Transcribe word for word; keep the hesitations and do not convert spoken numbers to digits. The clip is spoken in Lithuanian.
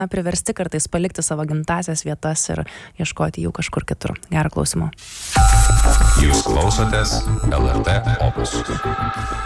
na, priversti kartais palikti savo gimtasias vietas ir ieškoti jų kažkur kitur. Gerą klausimą. Jūs klausotės L R T Opus.